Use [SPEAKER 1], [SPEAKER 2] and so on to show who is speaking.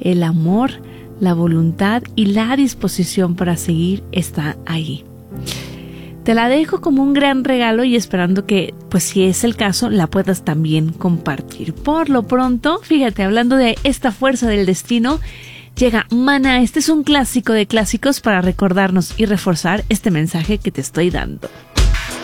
[SPEAKER 1] el amor, la voluntad y la disposición para seguir está ahí. Te la dejo como un gran regalo y esperando que, pues si es el caso, la puedas también compartir. Por lo pronto, fíjate, hablando de esta fuerza del destino, llega Maná. Este es un clásico de clásicos para recordarnos y reforzar este mensaje que te estoy dando.